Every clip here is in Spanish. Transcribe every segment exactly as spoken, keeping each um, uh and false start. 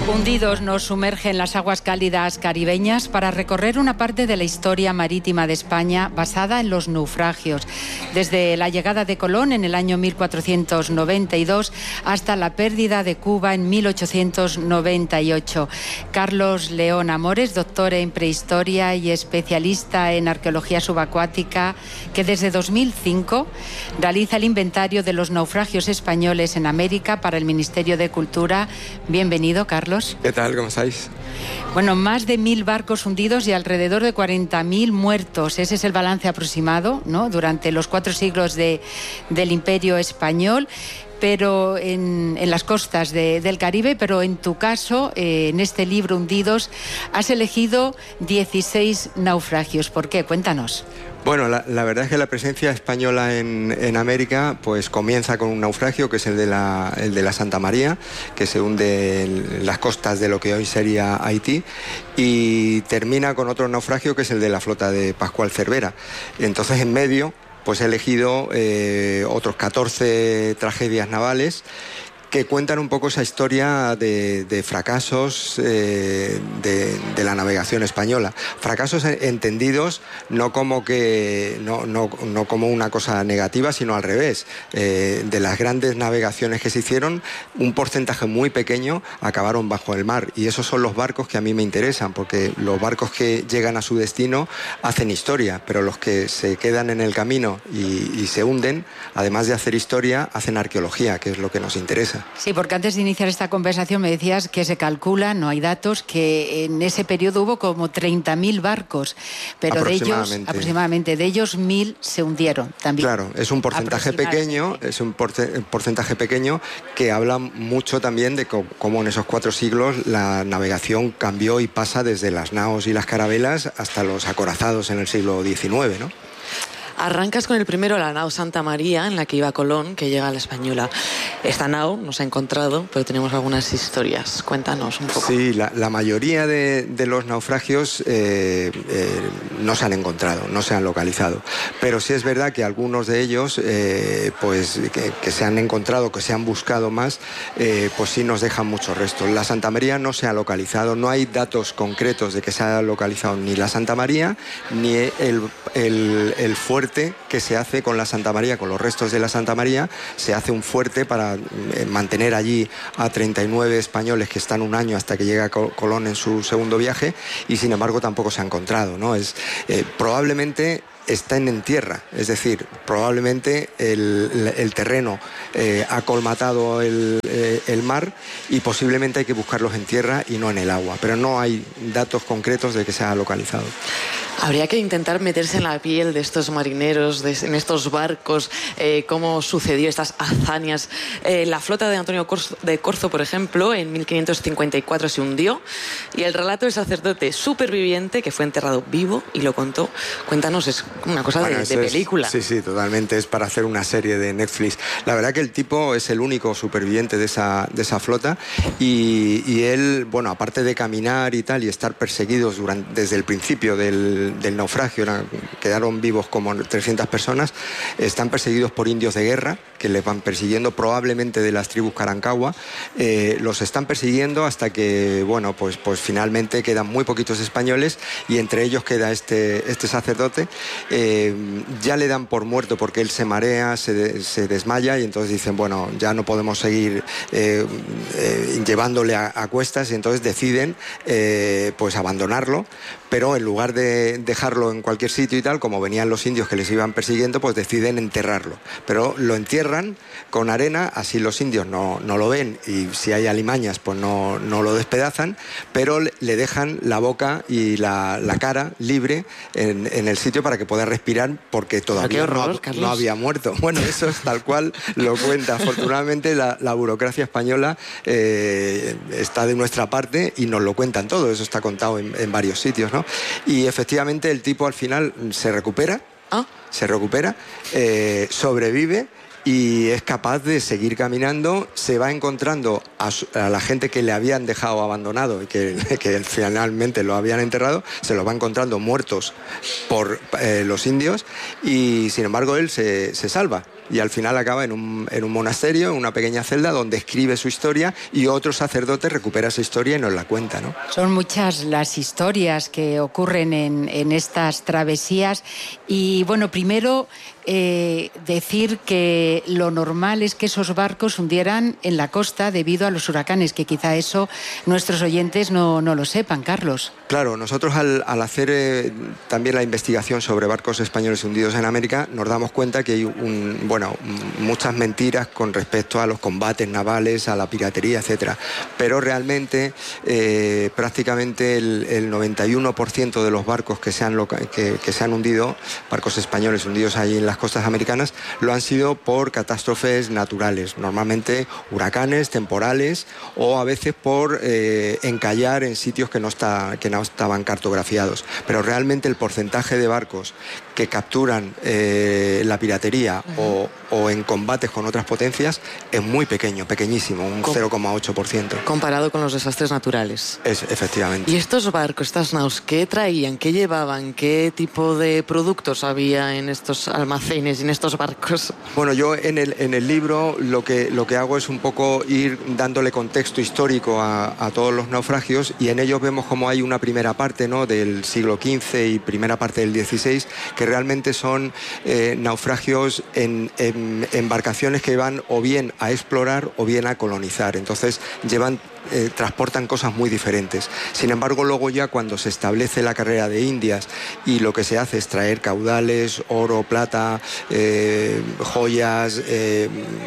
Hundidos nos sumerge en las aguas cálidas caribeñas para recorrer una parte de la historia marítima de España basada en los naufragios, desde la llegada de Colón en el año mil cuatrocientos noventa y dos hasta la pérdida de Cuba en mil ochocientos noventa y ocho. Carlos León Amores, doctor en prehistoria y especialista en arqueología subacuática, que desde dos mil cinco realiza el inventario de los naufragios españoles en América para el Ministerio de Cultura. Bienvenido, Carlos. ¿Qué tal? ¿Cómo estáis? Bueno, más de mil barcos hundidos y alrededor de cuarenta mil muertos. Ese es el balance aproximado, ¿no?, durante los cuatro siglos de, del Imperio Español, pero en, en las costas de, del Caribe. Pero en tu caso, eh, en este libro Hundidos, has elegido dieciséis naufragios. ¿Por qué? Cuéntanos. Bueno, la, la verdad es que la presencia española en, en América pues comienza con un naufragio, que es el de, la, el de la Santa María, que se hunde en las costas de lo que hoy sería Haití, y termina con otro naufragio, que es el de la flota de Pascual Cervera. Entonces, en medio, pues he elegido eh, otros catorce tragedias navales que cuentan un poco esa historia de, de fracasos eh, de, de la navegación española. Fracasos entendidos no como que no, no, no como una cosa negativa, sino al revés. Eh, de las grandes navegaciones que se hicieron, un porcentaje muy pequeño acabaron bajo el mar, y esos son los barcos que a mí me interesan, porque los barcos que llegan a su destino hacen historia, pero los que se quedan en el camino y, y se hunden, además de hacer historia, hacen arqueología, que es lo que nos interesa. Sí, porque antes de iniciar esta conversación me decías que se calcula, no hay datos, que en ese periodo hubo como treinta mil barcos, pero de ellos, aproximadamente, de ellos mil se hundieron también. Claro, es un porcentaje pequeño, es un porcentaje pequeño que habla mucho también de cómo en esos cuatro siglos la navegación cambió y pasa desde las naos y las carabelas hasta los acorazados en el siglo diecinueve, ¿no? Arrancas con el primero, la nao Santa María, en la que iba Colón, que llega a la Española. Esta nao no se ha encontrado, pero tenemos algunas historias. Cuéntanos un poco. Sí, la, la mayoría de, de los naufragios eh, eh, no se han encontrado, no se han localizado. Pero sí es verdad que algunos de ellos, eh, pues que, que se han encontrado, que se han buscado más, eh, pues sí nos dejan muchos restos. La Santa María no se ha localizado, no hay datos concretos de que se haya localizado ni la Santa María, ni el, el, el fuerte que se hace con la Santa María, con los restos de la Santa María. Se hace un fuerte para eh, mantener allí a treinta y nueve españoles que están un año hasta que llega Colón en su segundo viaje, y sin embargo tampoco se ha encontrado, ¿no? Es, eh, probablemente estén en tierra, es decir, probablemente el, el terreno eh, ha colmatado el, eh, el mar, y posiblemente hay que buscarlos en tierra y no en el agua, pero no hay datos concretos de que se ha localizado. Habría que intentar meterse en la piel de estos marineros, de, en estos barcos, eh, cómo sucedió estas hazañas. Eh, la flota de Antonio Corzo, de Corzo, por ejemplo, en mil quinientos cincuenta y cuatro se hundió, y el relato del sacerdote superviviente que fue enterrado vivo y lo contó. Cuéntanos, es una cosa bueno, de, de película. Es, sí, sí, totalmente, es para hacer una serie de Netflix. La verdad que el tipo es el único superviviente de esa, de esa flota, y, y él, bueno, aparte de caminar y tal, y estar perseguidos durante, desde el principio del del naufragio, eran, quedaron vivos como trescientas personas, están perseguidos por indios de guerra que les van persiguiendo, probablemente de las tribus Carancagua. Eh, los están persiguiendo hasta que, bueno, pues, pues finalmente quedan muy poquitos españoles, y entre ellos queda este, este sacerdote. Eh, ya le dan por muerto porque él se marea, se, de, se desmaya, y entonces dicen, bueno, ya no podemos seguir eh, eh, llevándole a, a cuestas, y entonces deciden eh, pues abandonarlo, pero en lugar de dejarlo en cualquier sitio y tal, como venían los indios que les iban persiguiendo, pues deciden enterrarlo. Pero lo entierran con arena, así los indios no, no lo ven, y si hay alimañas, pues no, no lo despedazan, pero le dejan la boca y la, la cara libre en, en el sitio para que pueda respirar, porque todavía horror, no, no había muerto. Bueno, eso es tal cual lo cuenta. Afortunadamente la, la burocracia española eh, está de nuestra parte y nos lo cuentan todo. Eso está contado en, en varios sitios, ¿no? Y efectivamente el tipo al final se recupera, ¿Ah? se recupera, eh, sobrevive, y es capaz de seguir caminando. Se va encontrando a, su, a la gente que le habían dejado abandonado y que, que finalmente lo habían enterrado, se los va encontrando muertos por eh, los indios, y sin embargo él se, se salva. y al final acaba en un, en un monasterio, en una pequeña celda donde escribe su historia y otro sacerdote recupera esa historia y nos la cuenta, ¿no? Son muchas las historias que ocurren en, en estas travesías y bueno, primero eh, decir que lo normal es que esos barcos hundieran en la costa debido a los huracanes, que quizá eso nuestros oyentes no, no lo sepan, Carlos. Claro, nosotros al, al hacer eh, también la investigación sobre barcos españoles hundidos en América, nos damos cuenta que hay un, bueno, muchas mentiras con respecto a los combates navales, a la piratería, etcétera. Pero realmente eh, prácticamente el, el noventa y uno por ciento de los barcos que se, han loca- que, que se han hundido, barcos españoles hundidos ahí en las costas americanas, lo han sido por catástrofes naturales, normalmente huracanes, temporales o a veces por eh, encallar en sitios que no, está, que no estaban cartografiados. Pero realmente el porcentaje de barcos que capturan eh, la piratería uh-huh. o, o en combates con otras potencias es muy pequeño, pequeñísimo, un Com- cero coma ocho por ciento. Comparado con los desastres naturales. Es, efectivamente. ¿Y estos barcos, estas naus, qué traían, qué llevaban, qué tipo de productos había en estos almacenes y en estos barcos? Bueno, yo en el, en el libro lo que, lo que hago es un poco ir dándole contexto histórico a, a todos los naufragios y en ellos vemos como hay una primera parte, ¿no?, del siglo quince y primera parte del dieciséis que realmente son eh, naufragios en, en embarcaciones que van o bien a explorar o bien a colonizar. Entonces llevan Eh, transportan cosas muy diferentes. Sin embargo, luego ya cuando se establece la carrera de Indias y lo que se hace es traer caudales, oro, plata, eh, joyas, eh,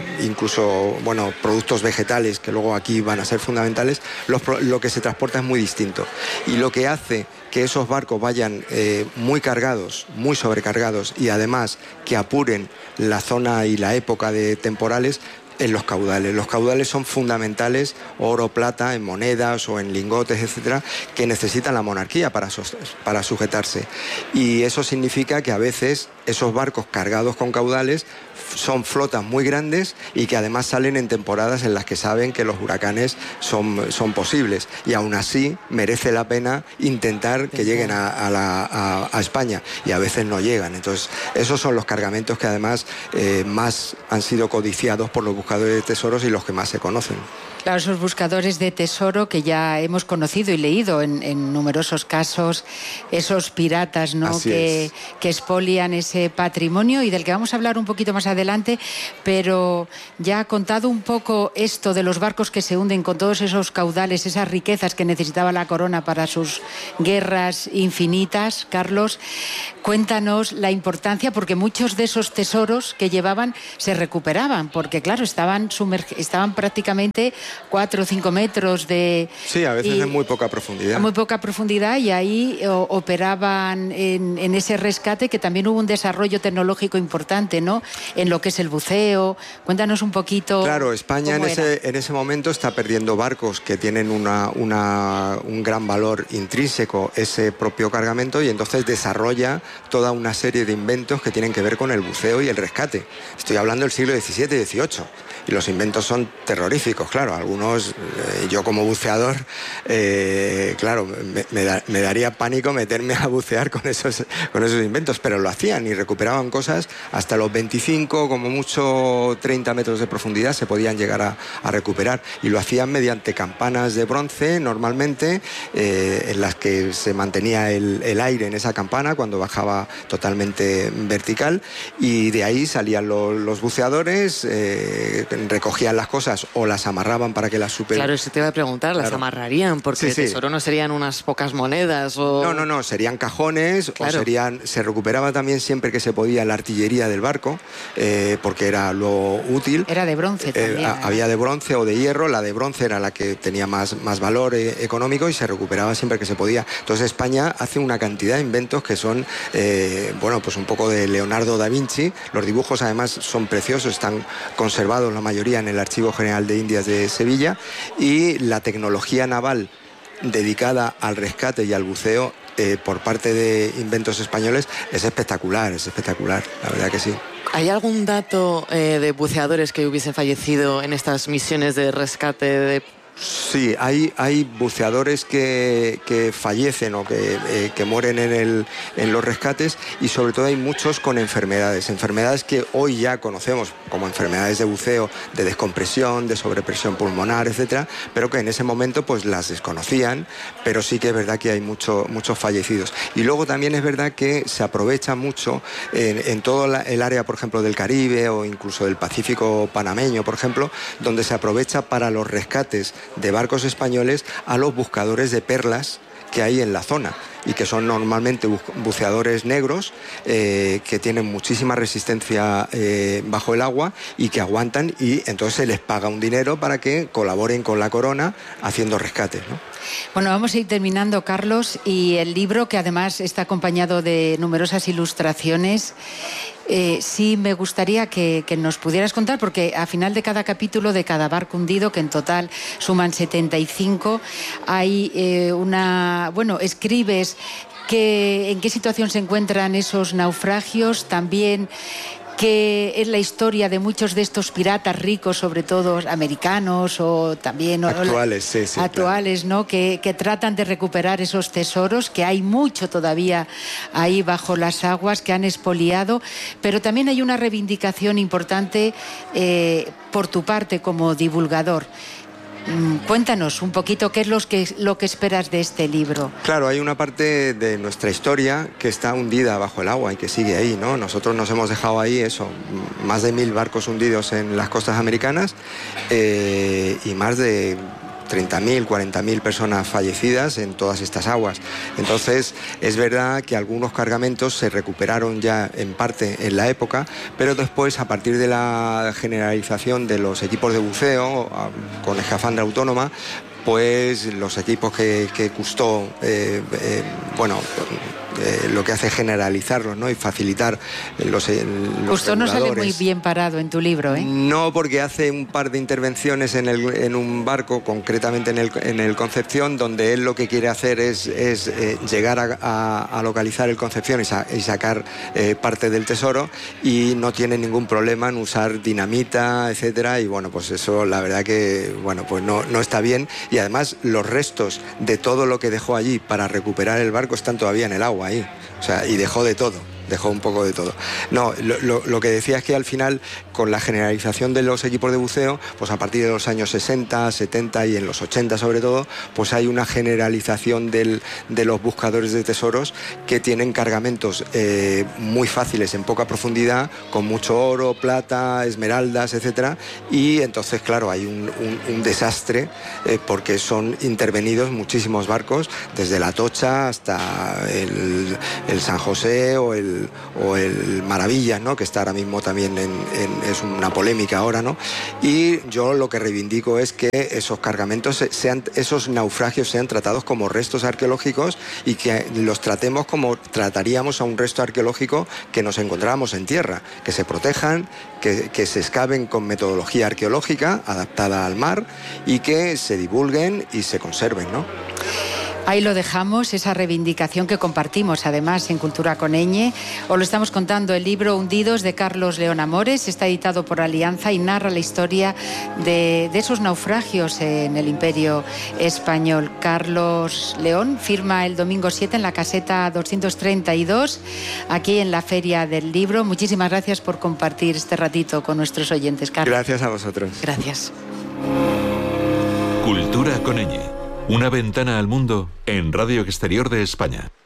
incluso bueno, productos vegetales que luego aquí van a ser fundamentales, los, lo que se transporta es muy distinto. Y lo que hace que esos barcos vayan eh, muy cargados, muy sobrecargados y además que apuren la zona y la época de temporales en los caudales. Los caudales son fundamentales, oro, plata, en monedas o en lingotes, etcétera, que necesitan la monarquía para, para sujetarse. Y eso significa que a veces esos barcos cargados con caudales son flotas muy grandes y que además salen en temporadas en las que saben que los huracanes son, son posibles y aún así merece la pena intentar que lleguen a, a, la, a, a España y a veces no llegan. Entonces esos son los cargamentos que además eh, más han sido codiciados por los buscadores de tesoros y los que más se conocen. Claro, esos buscadores de tesoro que ya hemos conocido y leído en, en numerosos casos, esos piratas, ¿no?, que, que expolian ese patrimonio y del que vamos a hablar un poquito más adelante, pero ya ha contado un poco esto de los barcos que se hunden con todos esos caudales, esas riquezas que necesitaba la corona para sus guerras infinitas. Carlos, cuéntanos la importancia, porque muchos de esos tesoros que llevaban se recuperaban, porque claro, estaban, sumerg- estaban prácticamente cuatro o cinco metros de... Sí, a veces y, en muy poca profundidad. A muy poca profundidad y ahí o, operaban en, en ese rescate, que también hubo un desarrollo tecnológico importante, ¿no?, en lo que es el buceo. Cuéntanos un poquito. Claro, España en ese, en ese momento está perdiendo barcos que tienen una, una, un gran valor intrínseco, ese propio cargamento, y entonces desarrolla toda una serie de inventos que tienen que ver con el buceo y el rescate. Estoy hablando del siglo diecisiete y dieciocho. Y los inventos son terroríficos, claro. Algunos, eh, yo como buceador, eh, claro, me, me, da, me daría pánico meterme a bucear con esos, con esos inventos, pero lo hacían y recuperaban cosas hasta los veinticinco, como mucho treinta metros de profundidad se podían llegar a, a recuperar. Y lo hacían mediante campanas de bronce, normalmente, eh, en las que se mantenía el, el aire en esa campana cuando bajaba totalmente vertical, y de ahí salían los, los buceadores, eh, recogían las cosas o las amarraban para que las super... Claro, eso te iba a preguntar, las claro. amarrarían, porque sí, el tesoro sí. no serían unas pocas monedas o... No, no, no, serían cajones, claro. o serían... Se recuperaba también siempre que se podía la artillería del barco, eh, porque era lo útil. Era de bronce también. Eh, había de bronce o de hierro, la de bronce era la que tenía más, más valor eh, económico y se recuperaba siempre que se podía. Entonces España hace una cantidad de inventos que son, eh, bueno, pues un poco de Leonardo da Vinci. Los dibujos además son preciosos, están conservados la mayoría en el Archivo General de Indias de Sevilla, y la tecnología naval dedicada al rescate y al buceo eh, por parte de inventos españoles es espectacular, es espectacular, la verdad que sí. ¿Hay algún dato eh, de buceadores que hubiesen fallecido en estas misiones de rescate de Sí, hay, hay buceadores que, que fallecen o que, eh, que mueren en, el, en los rescates, y sobre todo hay muchos con enfermedades, enfermedades que hoy ya conocemos como enfermedades de buceo, de descompresión, de sobrepresión pulmonar, etcétera, pero que en ese momento pues las desconocían, pero sí que es verdad que hay mucho, muchos fallecidos. Y luego también es verdad que se aprovecha mucho en, en todo la, el área, por ejemplo, del Caribe o incluso del Pacífico panameño, por ejemplo, donde se aprovecha para los rescates de barcos españoles a los buscadores de perlas que hay en la zona, y que son normalmente buceadores negros eh, que tienen muchísima resistencia eh, bajo el agua y que aguantan, y entonces se les paga un dinero para que colaboren con la corona haciendo rescates, ¿no? Bueno, vamos a ir terminando, Carlos, y el libro, que además está acompañado de numerosas ilustraciones, eh, sí me gustaría que, que nos pudieras contar, porque a final de cada capítulo de cada barco hundido, que en total suman setenta y cinco, hay eh, una... Bueno, escribes que, en qué situación se encuentran esos naufragios, también que es la historia de muchos de estos piratas ricos, sobre todo americanos o también actuales, sí, sí, actuales, claro, ¿no? Que, que tratan de recuperar esos tesoros, que hay mucho todavía ahí bajo las aguas que han expoliado, pero también hay una reivindicación importante eh, por tu parte como divulgador. Cuéntanos un poquito qué es lo que, lo que esperas de este libro. Claro, hay una parte de nuestra historia que está hundida bajo el agua y que sigue ahí, ¿no? Nosotros nos hemos dejado ahí eso, más de mil barcos hundidos en las costas americanas eh, y más de treinta mil, cuarenta mil personas fallecidas en todas estas aguas. Entonces, es verdad que algunos cargamentos se recuperaron ya en parte en la época, pero después, a partir de la generalización de los equipos de buceo con escafandra autónoma, pues los equipos que, que Cousteau, eh, eh, bueno, eh, lo que hace es generalizarlos, ¿no? Y facilitar los, los Cousteau no sale muy bien parado en tu libro, ¿eh? No, porque hace un par de intervenciones en, el, en un barco, concretamente en el, en el Concepción, donde él lo que quiere hacer es, es eh, llegar a, a, a localizar el Concepción y, sa y sacar eh, parte del tesoro, y no tiene ningún problema en usar dinamita, etcétera, y bueno, pues eso la verdad que, bueno, pues no, no está bien. Y además los restos de todo lo que dejó allí para recuperar el barco están todavía en el agua ahí, o sea, y dejó de todo. Dejó un poco de todo. No, lo, lo, lo que decía es que al final, con la generalización de los equipos de buceo, pues a partir de los años sesenta, setenta y en los ochenta sobre todo, pues hay una generalización del, de los buscadores de tesoros que tienen cargamentos eh, muy fáciles en poca profundidad, con mucho oro, plata, esmeraldas, etcétera, y entonces, claro, hay un, un, un desastre eh, porque son intervenidos muchísimos barcos, desde la Atocha hasta el, el San José o el o el Maravillas, ¿no? Que está ahora mismo también en, en, es una polémica ahora, ¿no? Y yo lo que reivindico es que esos cargamentos sean, esos naufragios sean tratados como restos arqueológicos, y que los tratemos como trataríamos a un resto arqueológico que nos encontramos en tierra, que se protejan, que, que se excaven con metodología arqueológica adaptada al mar, y que se divulguen y se conserven, ¿no? Ahí lo dejamos, esa reivindicación que compartimos además en Cultura con Ñ. Os lo estamos contando, el libro Hundidos de Carlos León Amores, está editado por Alianza y narra la historia de, de esos naufragios en el Imperio Español. Carlos León firma el domingo siete en la caseta doscientos treinta y dos, aquí en la Feria del Libro. Muchísimas gracias por compartir este ratito con nuestros oyentes, Carlos. Gracias a vosotros. Gracias. Cultura con Ñ. Una ventana al mundo en Radio Exterior de España.